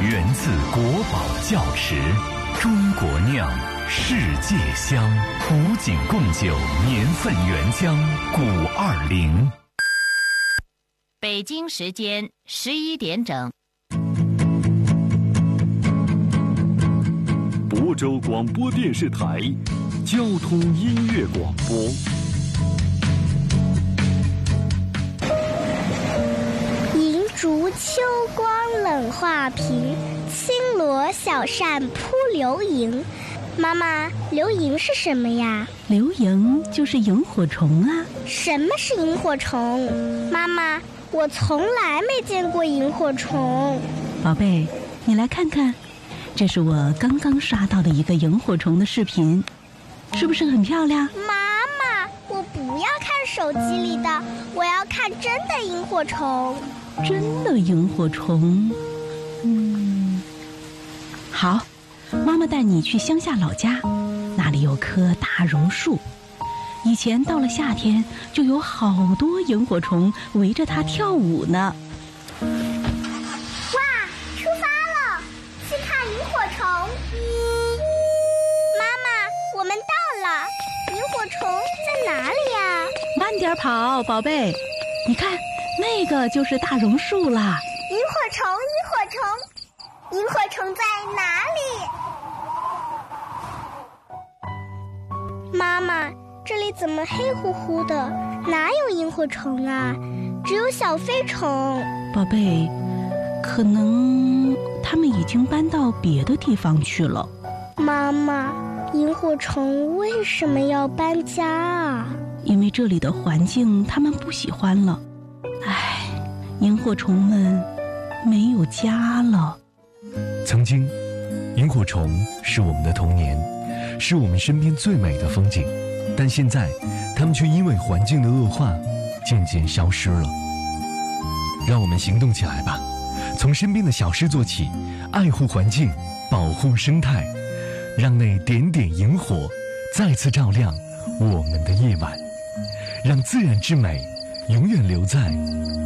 源自国宝窖池，中国酿，世界香。古井贡酒年份原浆520。 北京时间11点整。 亳州广播电视台交通音乐广播。 银烛秋光冷画屏，轻罗小扇扑流萤。妈妈，流萤是什么呀？ 流萤就是萤火虫啊。 什么是萤火虫？妈妈，我从来没见过萤火虫。 宝贝，你来看看，这是我刚刚刷到的一个萤火虫的视频，是不是很漂亮？ 妈妈，我不要看手机里的，我要看真的萤火虫。 真的萤火虫？好，妈妈带你去乡下老家，那里有棵大榕树，以前到了夏天就有好多萤火虫围着它跳舞呢。 哇，出发了，去看萤火虫。妈妈，我们到了，萤火虫在哪里呀？ 慢点跑，宝贝，你看那个就是大榕树啦。 萤火虫，萤火虫，萤火虫在哪里？妈妈，这里怎么黑乎乎的？哪有萤火虫啊？只有小飞虫。 宝贝，可能他们已经搬到别的地方去了。 妈妈，萤火虫为什么要搬家啊？ 因为这里的环境他们不喜欢了。唉，萤火虫们没有家了。 曾经，萤火虫是我们的童年，是我们身边最美的风景，但现在它们却因为环境的恶化渐渐消失了。让我们行动起来吧，从身边的小事做起，爱护环境，保护生态，让那点点萤火再次照亮我们的夜晚，让自然之美永远留在